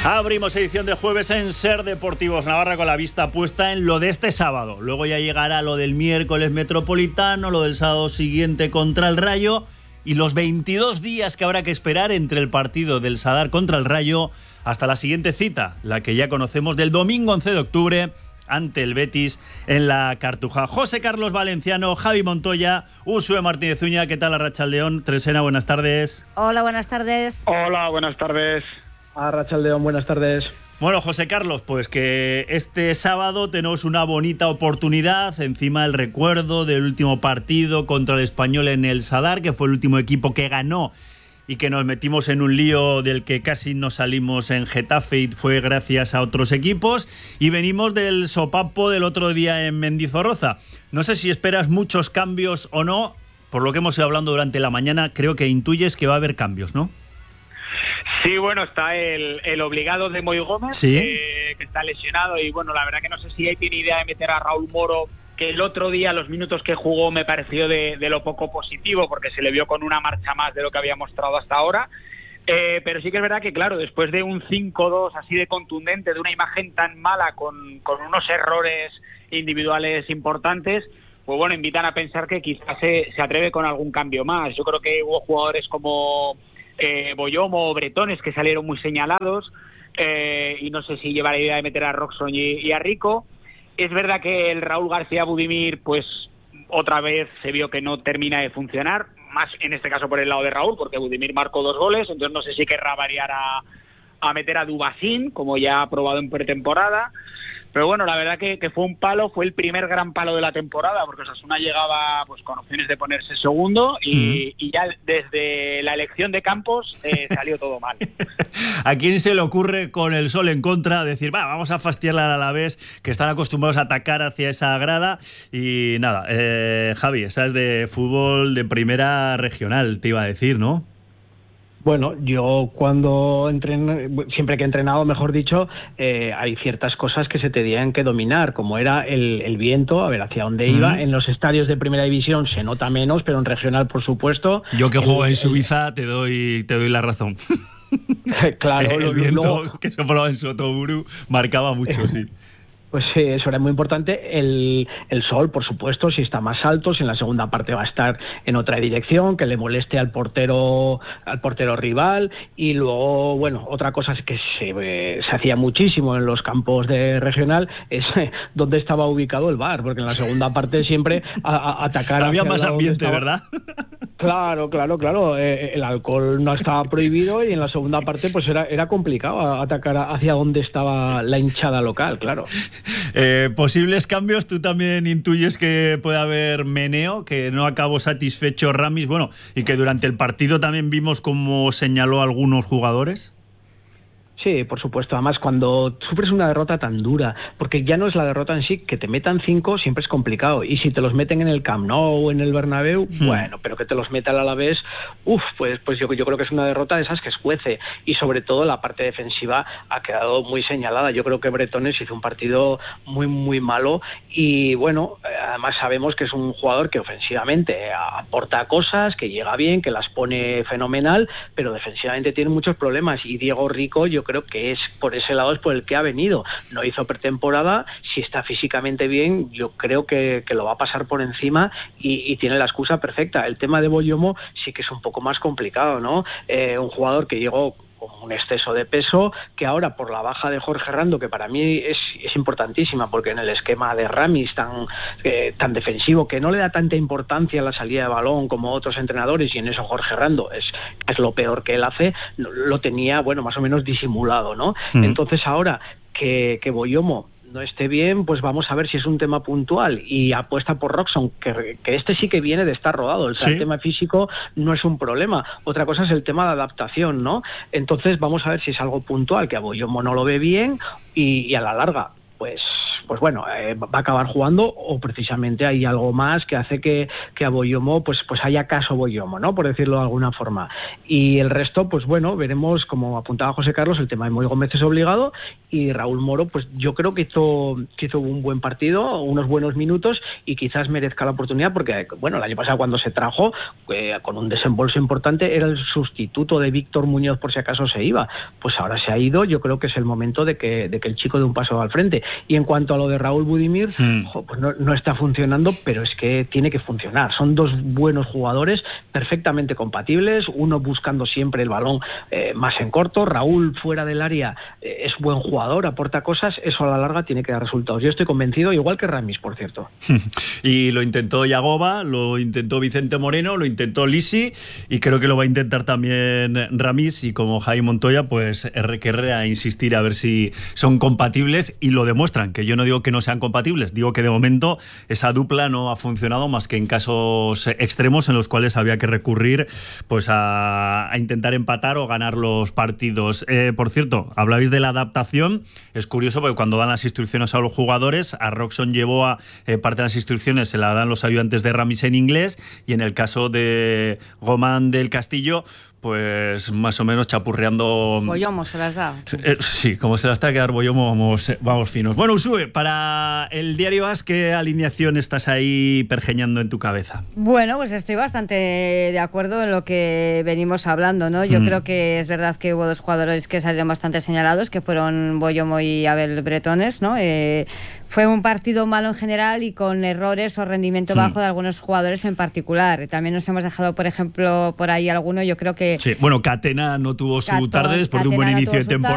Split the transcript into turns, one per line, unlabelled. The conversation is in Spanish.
Abrimos edición de jueves en Ser Deportivos Navarra con la vista puesta en lo de este sábado. Luego ya llegará lo del miércoles Metropolitano, lo del sábado siguiente contra el Rayo y los 22 días que habrá que esperar entre el partido del Sadar contra el Rayo hasta la siguiente cita, la que ya conocemos del domingo 11 de octubre ante el Betis en la Cartuja. José Carlos Valenciano, Javi Montoya, Uxue Martínez Uña, ¿qué tal Arratsaldeon? Tresena, buenas tardes.
Hola, buenas tardes.
Hola, buenas tardes.
Arratsaldeon, buenas tardes.
Bueno, José Carlos, pues que este sábado tenemos una bonita oportunidad, encima del recuerdo del último partido contra el Español en el Sadar, que fue el último equipo que ganó y que nos metimos en un lío del que casi nos salimos en Getafe y fue gracias a otros equipos, y venimos del sopapo del otro día en Mendizorroza. No sé si esperas muchos cambios o no, por lo que hemos ido hablando durante la mañana, creo que intuyes que va a haber cambios, ¿no?
Sí, bueno, está el obligado de Moi Gómez,
¿sí?
Que está lesionado, y bueno, la verdad que no sé si ahí tiene idea de meter a Raúl Moro, que el otro día, los minutos que jugó, me pareció de lo poco positivo, porque se le vio con una marcha más de lo que había mostrado hasta ahora. Pero sí que es verdad que, claro, después de un 5-2 así de contundente, de una imagen tan mala, con unos errores individuales importantes, pues bueno, invitan a pensar que quizás se atreve con algún cambio más. Yo creo que hubo jugadores como Boyomo o Bretones que salieron muy señalados, y no sé si lleva la idea de meter a Roxon y a Rico. Es verdad que el Raúl García Budimir, pues otra vez se vio que no termina de funcionar, más en este caso por el lado de Raúl, porque Budimir marcó 2 goles, entonces no sé si querrá variar a meter a Dubasín, como ya ha probado en pretemporada. Pero bueno, la verdad que fue un palo, fue el primer gran palo de la temporada, porque Osasuna llegaba pues con opciones de ponerse segundo y ya desde la elección de Campos salió todo mal.
¿A quién se le ocurre con el sol en contra decir, vamos a fastidiarle al Alavés, que están acostumbrados a atacar hacia esa grada? Y nada, Javi, esa es de fútbol de primera regional, te iba a decir, ¿no?
Bueno, yo cuando siempre que he entrenado, mejor dicho, hay ciertas cosas que se tenían que dominar, como era el viento, a ver hacia dónde iba. En los estadios de primera división se nota menos, pero en regional, por supuesto.
Yo que juego en Suiza te doy la razón.
Claro,
el viento que soplaba en Sotoburu marcaba mucho, sí.
Pues sí, eso era muy importante. El sol, por supuesto, si está más alto, si en la segunda parte va a estar en otra dirección, que le moleste al portero rival. Y luego, bueno, otra cosa es que se hacía muchísimo en los campos de regional es dónde estaba ubicado el bar, porque en la segunda parte siempre atacar.
Había más ambiente, ¿verdad?
Claro. El alcohol no estaba prohibido y en la segunda parte pues era complicado atacar hacia donde estaba la hinchada local, claro.
Posibles cambios, tú también intuyes que puede haber meneo, que no acabó satisfecho Ramis, bueno, y que durante el partido también vimos cómo señaló a algunos jugadores.
Sí, por supuesto. Además, cuando sufres una derrota tan dura, porque ya no es la derrota en sí, que te metan 5 siempre es complicado. Y si te los meten en el Camp Nou o en el Bernabéu, bueno, pero que te los meta al Alavés, pues yo creo que es una derrota de esas que escuece. Y sobre todo la parte defensiva ha quedado muy señalada. Yo creo que Bretones hizo un partido muy, muy malo. Y bueno, además sabemos que es un jugador que ofensivamente aporta cosas, que llega bien, que las pone fenomenal, pero defensivamente tiene muchos problemas. Y Diego Rico, yo creo que es por ese lado es por el que ha venido. No hizo pretemporada, si está físicamente bien, yo creo que lo va a pasar por encima y tiene la excusa perfecta. El tema de Boyomo sí que es un poco más complicado, ¿no? Un jugador que llegó con un exceso de peso, que ahora por la baja de Jorge Rando, que para mí es importantísima, porque en el esquema de Ramis tan defensivo, que no le da tanta importancia a la salida de balón como otros entrenadores, y en eso Jorge Rando es lo peor que él hace, lo tenía, bueno, más o menos disimulado, ¿no? Entonces ahora que Boyomo no esté bien, pues vamos a ver si es un tema puntual, y apuesta por Roxon, que este sí que viene de estar rodado. El tema físico no es un problema, otra cosa es el tema de adaptación, ¿no? Entonces vamos a ver si es algo puntual, que a Boyomo no lo ve bien, y a la larga pues pues bueno, va a acabar jugando, o precisamente hay algo más que hace que a Boyomo pues haya caso Boyomo, ¿no? Por decirlo de alguna forma. Y el resto, pues bueno, veremos, como apuntaba José Carlos, el tema de Moy Gómez es obligado, y Raúl Moro, pues yo creo que hizo un buen partido, unos buenos minutos, y quizás merezca la oportunidad, porque bueno, el año pasado cuando se trajo, con un desembolso importante, era el sustituto de Víctor Muñoz por si acaso se iba. Pues ahora se ha ido, yo creo que es el momento de que el chico dé un paso al frente. Y en cuanto a lo de Raúl Budimir, pues no está funcionando, pero es que tiene que funcionar. Son dos buenos jugadores, perfectamente compatibles, uno buscando siempre el balón más en corto. Raúl fuera del área es buen jugador, aporta cosas, eso a la larga tiene que dar resultados. Yo estoy convencido, igual que Ramis, por cierto.
Y lo intentó Yagoba, lo intentó Vicente Moreno, lo intentó Lisi, y creo que lo va a intentar también Ramis, y como Jaime Montoya, pues querrá insistir a ver si son compatibles, y lo demuestran, que yo no digo que no sean compatibles, digo que de momento esa dupla no ha funcionado más que en casos extremos en los cuales había que recurrir pues a intentar empatar o ganar los partidos. Por cierto, hablabais de la adaptación, es curioso porque cuando dan las instrucciones a los jugadores, a Roxon llevó a parte de las instrucciones se la dan los ayudantes de Ramis en inglés, y en el caso de Gomán del Castillo, pues más o menos chapurreando.
Boyomo se las da.
Sí, como se las está a quedar Boyomo, vamos finos. Bueno, Usue, para el diario AS, ¿qué alineación estás ahí pergeñando en tu cabeza?
Bueno, pues estoy bastante de acuerdo en lo que venimos hablando, ¿no? Yo creo que es verdad que hubo dos jugadores que salieron bastante señalados, que fueron Boyomo y Abel Bretones, ¿no? Fue un partido malo en general y con errores o rendimiento bajo de algunos jugadores en particular. También nos hemos dejado, por ejemplo, por ahí alguno, yo creo que...
Sí, bueno, Catena no tuvo su tarde después de un buen inicio de temporada.